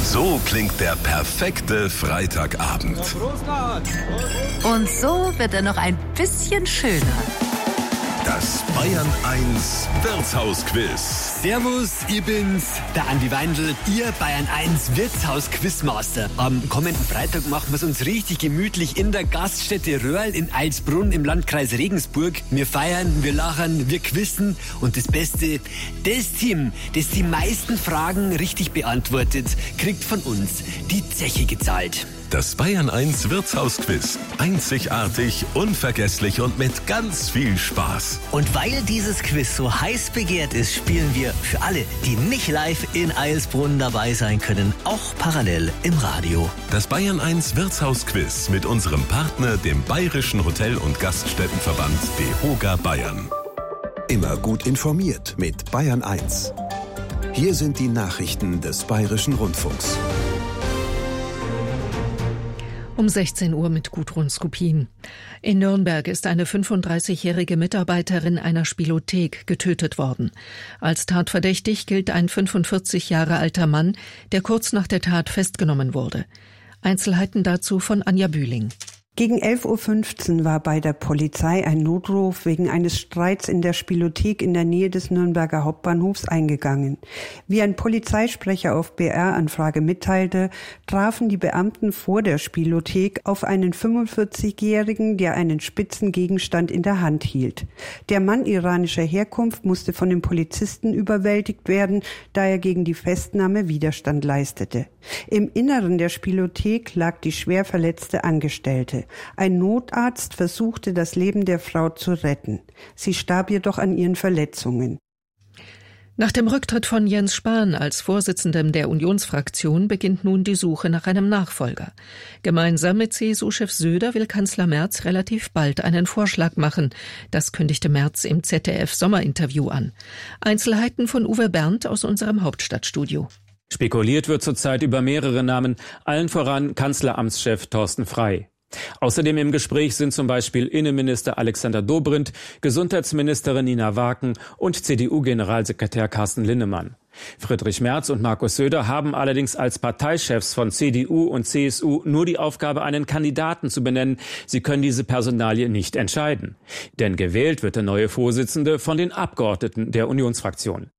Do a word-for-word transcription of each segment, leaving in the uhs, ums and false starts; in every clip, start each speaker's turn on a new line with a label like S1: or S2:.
S1: So klingt der perfekte Freitagabend.
S2: Und so wird er noch ein bisschen schöner.
S1: Das Bayern eins Wirtshausquiz.
S3: Servus, ich bin's, der Andi Weindl, Ihr Bayern eins Wirtshaus-Quizmaster. Am kommenden Freitag machen wir's uns richtig gemütlich in der Gaststätte Röhrl in Eilsbrunn im Landkreis Regensburg. Wir feiern, wir lachen, wir quizzen und das Beste, das Team, das die meisten Fragen richtig beantwortet, kriegt von uns die Zeche gezahlt.
S1: Das Bayern eins Wirtshausquiz. Einzigartig, unvergesslich und mit ganz viel Spaß.
S4: Und weil dieses Quiz so heiß begehrt ist, spielen wir für alle, die nicht live in Eilsbrunn dabei sein können, auch parallel im Radio.
S1: Das Bayern eins Wirtshausquiz mit unserem Partner, dem Bayerischen Hotel- und Gaststättenverband DEHOGA Bayern.
S5: Immer gut informiert mit Bayern eins. Hier sind die Nachrichten des Bayerischen Rundfunks.
S6: Um sechzehn Uhr mit Gudrun Skupin. In Nürnberg ist eine fünfunddreißigjährige Mitarbeiterin einer Spielothek getötet worden. Als tatverdächtig gilt ein fünfundvierzig Jahre alter Mann, der kurz nach der Tat festgenommen wurde. Einzelheiten dazu von Anja Bühling.
S7: Gegen elf Uhr fünfzehn war bei der Polizei ein Notruf wegen eines Streits in der Spielothek in der Nähe des Nürnberger Hauptbahnhofs eingegangen. Wie ein Polizeisprecher auf B R-Anfrage mitteilte, trafen die Beamten vor der Spielothek auf einen fünfundvierzigjährigen, der einen spitzen Gegenstand in der Hand hielt. Der Mann iranischer Herkunft musste von den Polizisten überwältigt werden, da er gegen die Festnahme Widerstand leistete. Im Inneren der Spielothek lag die schwer verletzte Angestellte. Ein Notarzt versuchte, das Leben der Frau zu retten. Sie starb jedoch an ihren Verletzungen.
S6: Nach dem Rücktritt von Jens Spahn als Vorsitzendem der Unionsfraktion beginnt nun die Suche nach einem Nachfolger. Gemeinsam mit C S U-Chef Söder will Kanzler Merz relativ bald einen Vorschlag machen. Das kündigte Merz im Z D F-Sommerinterview an. Einzelheiten von Uwe Berndt aus unserem Hauptstadtstudio.
S8: Spekuliert wird zurzeit über mehrere Namen, allen voran Kanzleramtschef Thorsten Frey. Außerdem im Gespräch sind zum Beispiel Innenminister Alexander Dobrindt, Gesundheitsministerin Nina Waken und C D U-Generalsekretär Carsten Linnemann. Friedrich Merz und Markus Söder haben allerdings als Parteichefs von C D U und C S U nur die Aufgabe, einen Kandidaten zu benennen. Sie können diese Personalie nicht entscheiden. Denn gewählt wird der neue Vorsitzende von den Abgeordneten der Unionsfraktion.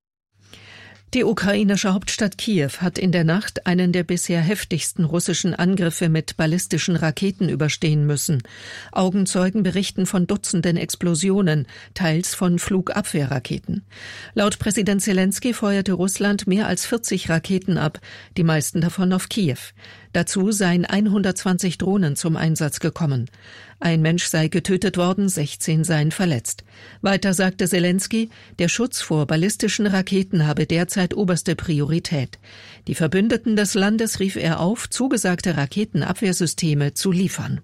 S6: Die ukrainische Hauptstadt Kiew hat in der Nacht einen der bisher heftigsten russischen Angriffe mit ballistischen Raketen überstehen müssen. Augenzeugen berichten von Dutzenden Explosionen, teils von Flugabwehrraketen. Laut Präsident Zelensky feuerte Russland mehr als vierzig Raketen ab, die meisten davon auf Kiew. Dazu seien hundertzwanzig Drohnen zum Einsatz gekommen. Ein Mensch sei getötet worden, sechzehn seien verletzt. Weiter sagte Zelensky, der Schutz vor ballistischen Raketen habe derzeit oberste Priorität. Die Verbündeten des Landes rief er auf, zugesagte Raketenabwehrsysteme zu liefern.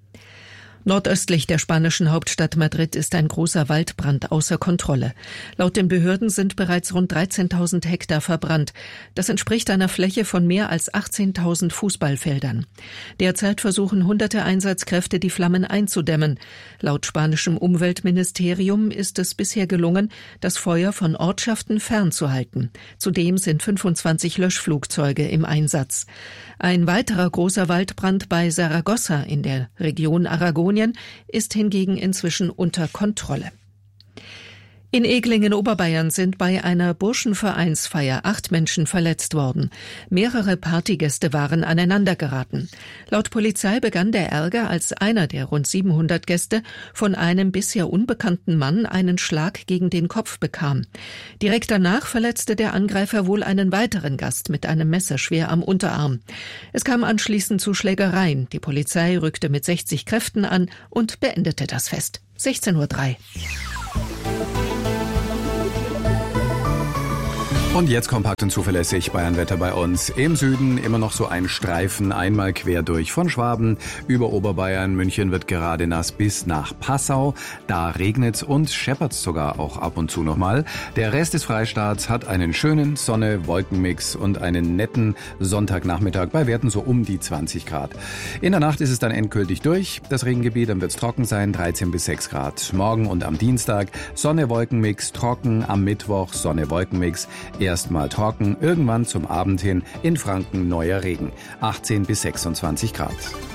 S6: Nordöstlich der spanischen Hauptstadt Madrid ist ein großer Waldbrand außer Kontrolle. Laut den Behörden sind bereits rund dreizehntausend Hektar verbrannt. Das entspricht einer Fläche von mehr als achtzehntausend Fußballfeldern. Derzeit versuchen hunderte Einsatzkräfte, die Flammen einzudämmen. Laut spanischem Umweltministerium ist es bisher gelungen, das Feuer von Ortschaften fernzuhalten. Zudem sind fünfundzwanzig Löschflugzeuge im Einsatz. Ein weiterer großer Waldbrand bei Saragossa in der Region Aragonien ist hingegen inzwischen unter Kontrolle. In Egling in Oberbayern sind bei einer Burschenvereinsfeier acht Menschen verletzt worden. Mehrere Partygäste waren aneinandergeraten. Laut Polizei begann der Ärger, als einer der rund siebenhundert Gäste von einem bisher unbekannten Mann einen Schlag gegen den Kopf bekam. Direkt danach verletzte der Angreifer wohl einen weiteren Gast mit einem Messer schwer am Unterarm. Es kam anschließend zu Schlägereien. Die Polizei rückte mit sechzig Kräften an und beendete das Fest. sechzehn Uhr drei.
S9: Und jetzt kompakt und zuverlässig Bayernwetter bei uns. Im Süden immer noch so ein Streifen, einmal quer durch von Schwaben über Oberbayern. München wird gerade nass bis nach Passau. Da regnet's und scheppert's sogar auch ab und zu nochmal. Der Rest des Freistaats hat einen schönen Sonne-Wolkenmix und einen netten Sonntagnachmittag bei Werten so um die zwanzig Grad. In der Nacht ist es dann endgültig durch. Das Regengebiet, dann wird's trocken sein, dreizehn bis sechs Grad. Morgen und am Dienstag Sonne-Wolkenmix, trocken. Am Mittwoch Sonne-Wolkenmix. Erstmal trocken, irgendwann zum Abend hin in Franken neuer Regen. achtzehn bis sechsundzwanzig Grad.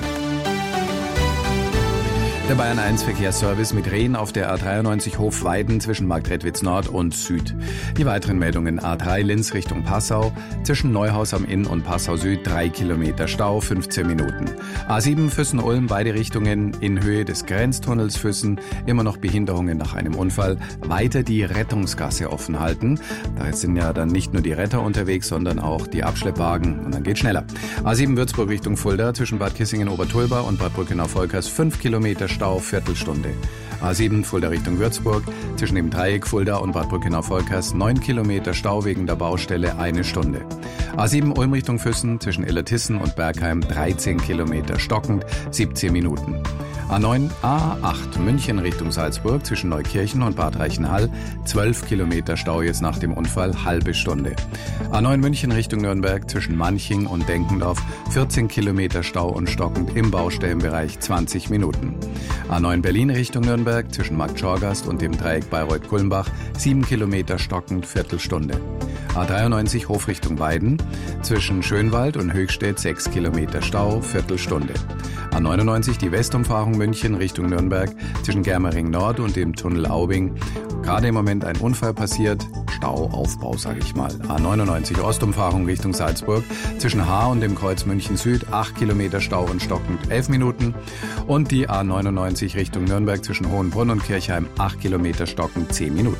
S9: Der Bayern eins Verkehrsservice mit Rehen auf der A dreiundneunzig Hofweiden zwischen Marktredwitz Nord und Süd. Die weiteren Meldungen: A drei Linz Richtung Passau, zwischen Neuhaus am Inn und Passau Süd drei Kilometer Stau, fünfzehn Minuten. A sieben Füssen-Ulm, beide Richtungen in Höhe des Grenztunnels Füssen, immer noch Behinderungen nach einem Unfall. Weiter die Rettungsgasse offen halten. Da sind ja dann nicht nur die Retter unterwegs, sondern auch die Abschleppwagen und dann geht schneller. A sieben Würzburg Richtung Fulda, zwischen Bad Kissingen-Obertulba und Bad Brückenau-Volkers fünf Kilometer Stau, Viertelstunde. A sieben Fulda Richtung Würzburg, zwischen dem Dreieck Fulda und Bad Brückenau-Volkers neun Kilometer Stau wegen der Baustelle, eine Stunde. A sieben Ulm Richtung Füssen, zwischen Illertissen und Bergheim dreizehn Kilometer stockend, siebzehn Minuten. A neun, A acht München Richtung Salzburg, zwischen Neukirchen und Bad Reichenhall zwölf Kilometer Stau jetzt nach dem Unfall, halbe Stunde. A neun München Richtung Nürnberg, zwischen Manching und Denkendorf vierzehn Kilometer Stau und stockend, im Baustellenbereich zwanzig Minuten. A neun Berlin Richtung Nürnberg, zwischen Marktschorgast und dem Dreieck Bayreuth-Kulmbach sieben Kilometer stockend, Viertelstunde. A dreiundneunzig Hof Richtung Weiden, zwischen Schönwald und Höchstädt sechs Kilometer Stau, Viertelstunde. A neunundneunzig die Westumfahrung München Richtung Nürnberg, zwischen Germering Nord und dem Tunnel Aubing. Gerade im Moment ein Unfall passiert, Stauaufbau, sage ich mal. A neunundneunzig Ostumfahrung Richtung Salzburg, zwischen Haar und dem Kreuz München Süd acht Kilometer Stau und stockend, elf Minuten. Und die A neunundneunzig Richtung Nürnberg, zwischen Hohenbrunn und Kirchheim acht Kilometer stockend, zehn Minuten.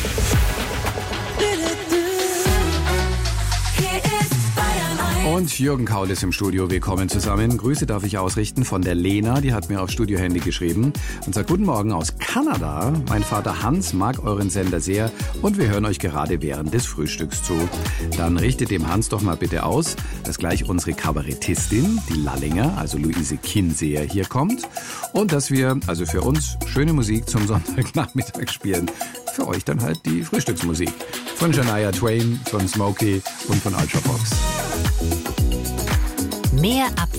S9: Und Jürgen Kaul ist im Studio. Willkommen zusammen. Grüße darf ich ausrichten von der Lena. Die hat mir aufs Studiohandy geschrieben und sagt: Guten Morgen aus Kanada. Mein Vater Hans mag euren Sender sehr und wir hören euch gerade während des Frühstücks zu. Dann richtet dem Hans doch mal bitte aus, dass gleich unsere Kabarettistin, die Lallinger, also Luise Kinseher, hier kommt und dass wir, also für uns, schöne Musik zum Sonntagnachmittag spielen. Für euch dann halt die Frühstücksmusik. Von Shania Twain, von Smokey und von Ultra Fox.
S2: Mehr ab